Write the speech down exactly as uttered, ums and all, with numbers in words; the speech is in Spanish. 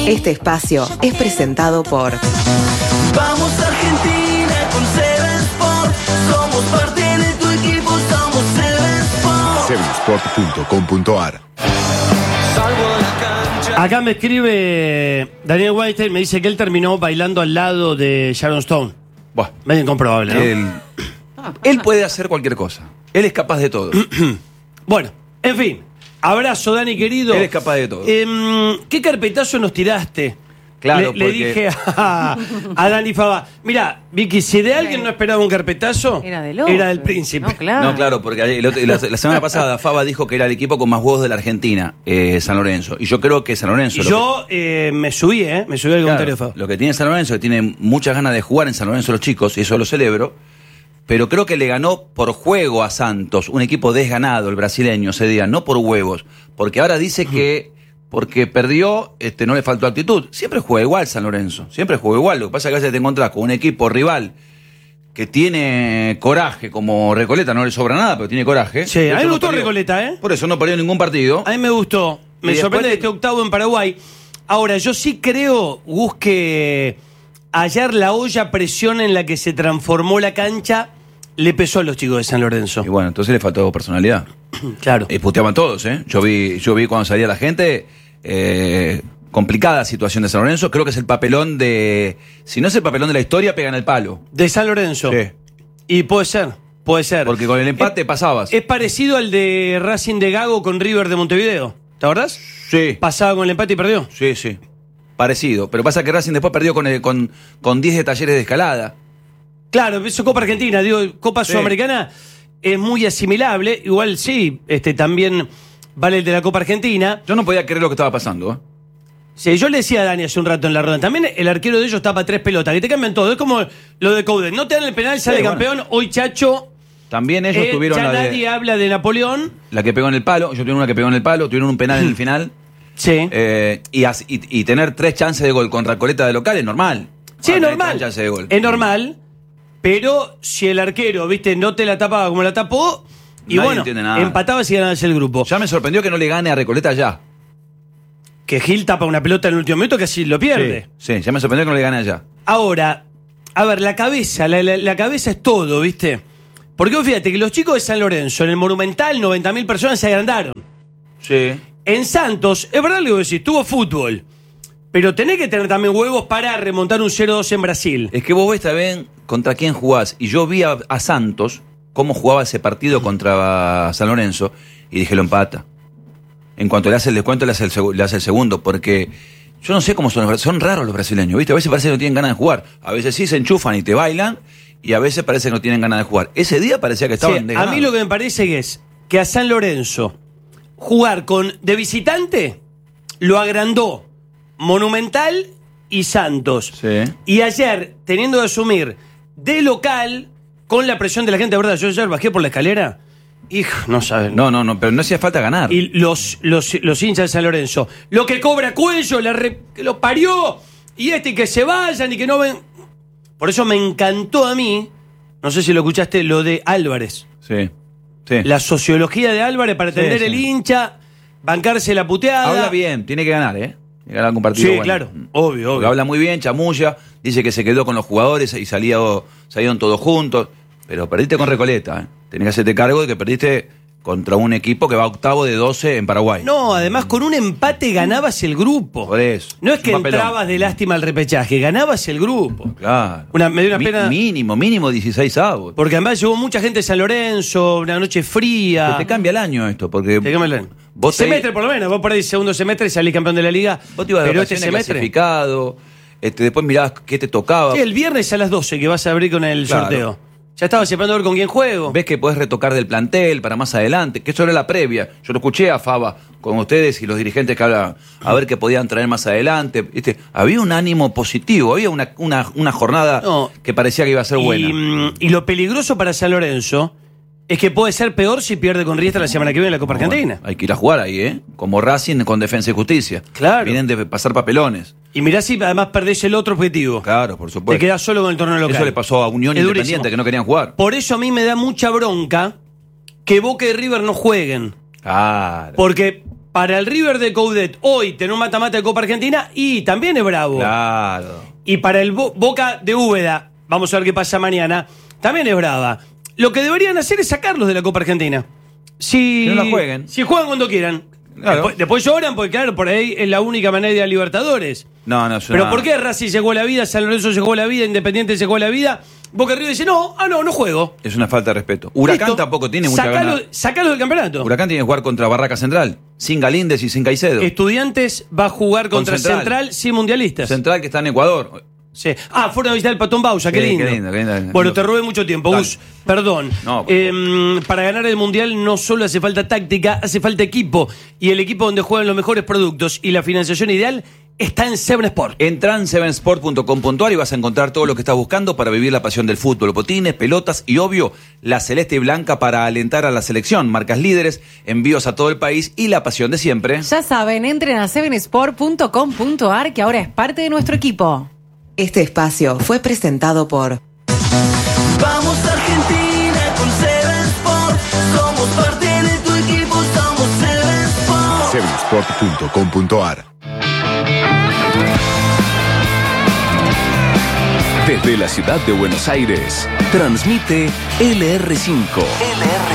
Este espacio es presentado por Vamos Argentina con Seven Sport. Somos parte de tu equipo, somos Seven Sport. seven sport punto com punto a r. Acá me escribe Daniel White, me dice que él terminó bailando al lado de Sharon Stone. Buah, Medio incomprobable, ¿no? él, él puede hacer cualquier cosa. Él es capaz de todo. Bueno, en fin. Abrazo, Dani, querido. Él es capaz de todo. Eh, ¿Qué carpetazo nos tiraste? Claro, le, le porque- dije a, a Dani Fava, mira, Vicky, si de alguien no esperaba un carpetazo, Era del otro. era del príncipe. No, claro. No, claro, porque el otro- la, la semana pasada Fava dijo que era el equipo con más huevos de la Argentina, eh, San Lorenzo. Y yo creo que San Lorenzo... Y lo yo eh, me subí, ¿eh? Me subí al que, comentario claro, de Fava. lo que tiene San Lorenzo, que tiene muchas ganas de jugar en San Lorenzo los chicos, y eso lo celebro, pero creo que le ganó por juego a Santos, un equipo desganado, el brasileño, ese día, no por huevos, porque ahora dice que porque perdió, este, no le faltó actitud. Siempre juega igual San Lorenzo, siempre juega igual. Lo que pasa es que a veces te encontrás con un equipo rival que tiene coraje, como Recoleta, no le sobra nada, pero tiene coraje. Sí, Por a mí eso me no gustó perdió. Recoleta, ¿eh? Por eso no perdió ningún partido. A mí me gustó. Me Y después sorprende te- este octavo en Paraguay. Ahora, yo sí creo, Gus, que ayer la olla presión en la que se transformó la cancha le pesó a los chicos de San Lorenzo. Y bueno, entonces le faltó personalidad. Claro. Y puteaban todos, ¿eh? Yo vi, yo vi cuando salía la gente, eh, complicada situación de San Lorenzo. Creo que es el papelón de... Si no es el papelón de la historia, pegan el palo. De San Lorenzo. Sí. Y puede ser, puede ser. Porque con el empate es, pasabas. Es parecido al de Racing de Gago con River de Montevideo. ¿Te acordás? Sí. Pasaba con el empate y perdió. Sí, sí. Parecido. Pero pasa que Racing después perdió con el- con con diez de Talleres de Escalada. Claro, eso Copa Argentina, digo, Copa Sí. Sudamericana es muy asimilable. Igual sí, este también vale el de la Copa Argentina. Yo no podía creer lo que estaba pasando, ¿eh? Sí, yo le decía a Dani hace un rato en la ronda, también el arquero de ellos tapa tres pelotas, que te cambian todo. Es como lo de Couden. No te dan el penal, sale Sí, bueno. campeón. Hoy, Chacho, También ellos eh, tuvieron ya la nadie de... habla de Napoleón. La que pegó en el palo. Yo tuvieron una que pegó en el palo. Tuvieron un penal en el final. Sí. Eh, y, as- y, y tener tres chances de gol contra Recoleta de local es normal. Sí, es Tener normal. tres chances de gol. Es normal, pero si el arquero, viste, no te la tapaba como la tapó, y Nadie bueno, entiende nada. empatabas y ganabas el grupo. Ya me sorprendió que no le gane a Recoleta ya. Que Gil tapa una pelota en el último minuto que así lo pierde. Sí, ya me sorprendió que no le gane allá. Ahora, a ver, la cabeza, la, la- la cabeza es todo, ¿viste? Porque vos fíjate que los chicos de San Lorenzo, en el Monumental, noventa mil personas se agrandaron. Sí. En Santos, es verdad lo que vos decís, tuvo fútbol. Pero tenés que tener también huevos para remontar un cero dos en Brasil. Es que vos ves también contra quién jugás. Y yo vi a, a Santos cómo jugaba ese partido contra San Lorenzo y dije, lo empata. En cuanto le hace el descuento, le hace el, segu- le hace el segundo. Porque yo no sé cómo son los bra- son raros los brasileños, ¿viste? A veces parece que no tienen ganas de jugar. A veces sí se enchufan y te bailan. Y a veces parece que no tienen ganas de jugar. Ese día parecía que estaban Sí, a desganados. mí lo que me parece que es que a San Lorenzo jugar con de visitante lo agrandó Monumental y Santos. Sí. Y ayer, teniendo que asumir de local, con la presión de la gente, de verdad, yo ayer bajé por la escalera, hijo, no saben. No, no, no, pero no hacía falta ganar. Y los, los, los hinchas de San Lorenzo, lo que cobra Cuello, la re- que lo parió, y este y que se vayan y que no ven. Por eso me encantó a mí, no sé si lo escuchaste, lo de Álvarez. Sí. Sí. La sociología de Álvarez para Sí, atender sí. el hincha, bancarse la puteada. Habla bien, tiene que ganar, ¿eh? Tiene que ganar algún partido. Sí, bueno. claro, obvio, Porque obvio. habla muy bien, chamulla, dice que se quedó con los jugadores y salía, salieron todos juntos. Pero perdiste con Recoleta, ¿eh? Tenés que hacerte cargo de que perdiste contra un equipo que va octavo de doce en Paraguay. No, además con un empate ganabas el grupo. Por eso. No es Es que un papelón. entrabas de lástima al repechaje, ganabas el grupo. Claro. Una, me dio una Mi- pena. Mínimo, mínimo dieciséis avos. Porque además llegó mucha gente de San Lorenzo, una noche fría. Te cambia el año esto, porque Te cambia el año. vos te- semestre por lo menos, vos por ahí segundo semestre salís campeón de la liga. vos te ibas de pero este vacaciones semestre. clasificado, este, después mirabas qué te tocaba. Sí, el viernes a las doce que vas a abrir con el Claro. sorteo. Ya estaba esperando a ver con quién juego. Ves que podés retocar del plantel para más adelante, que eso era la previa. Yo lo escuché a Fava con ustedes y los dirigentes que hablaban, a ver qué podían traer más adelante. ¿Viste? Había un ánimo positivo, había una, una, una jornada No. que parecía que iba a ser buena. Y, mm, y lo peligroso para San Lorenzo es que puede ser peor si pierde con Riestra la semana que viene en la Copa Argentina. Bueno, hay que ir a jugar ahí, ¿eh? Como Racing con Defensa y Justicia. Claro. Vienen de pasar papelones. Y mirá si además perdés el otro objetivo. Claro, por Te supuesto. quedás solo con el torneo local. Eso le pasó a Unión Es Independiente, durísimo. que no querían jugar. Por eso a mí me da mucha bronca que Boca y River no jueguen. Claro. Porque para el River de Coudet hoy tener un mata-mata de Copa Argentina y también es bravo. Claro. Y para el Bo- Boca de Úbeda, vamos a ver qué pasa mañana, también es brava. Lo que deberían hacer es sacarlos de la Copa Argentina. Si, Que no la jueguen. Si juegan cuando quieran. Claro. Después, después lloran porque, claro, por ahí es la única manera de ir a Libertadores. No, no, es Pero una- ¿por qué Racing se jugó la vida, San Lorenzo se jugó la vida, Independiente se jugó la vida? Boca River dice, no, ah, no, no juego. Es una falta de respeto. Huracán Listo. tampoco tiene mucha Sacalo, gana. sacalo del campeonato. Huracán tiene que jugar contra Barraca Central, sin Galíndez y sin Caicedo. Estudiantes va a jugar Con contra Central. Central. sin mundialistas. Central que está en Ecuador. Sí. Ah, fueron a visitar el Patón Bausa, qué Sí, lindo. qué lindo, qué lindo. Bueno, te robé mucho tiempo, Dale. Gus. Perdón. No, por Eh, para ganar el Mundial no solo hace falta táctica, hace falta equipo. Y el equipo donde juegan los mejores productos y la financiación ideal está en Seven Sport. Entra en seven sport punto com punto a r y vas a encontrar todo lo que estás buscando para vivir la pasión del fútbol. Botines, pelotas y, obvio, la celeste y blanca para alentar a la selección. Marcas líderes, envíos a todo el país y la pasión de siempre. Ya saben, entren a seven sport punto com punto a r que ahora es parte de nuestro equipo. Este espacio fue presentado por Vamos Argentina con Seven Sport. Somos parte de tu equipo, somos Seven Sport. seven sport punto com punto a r. Desde la ciudad de Buenos Aires, transmite L R cinco.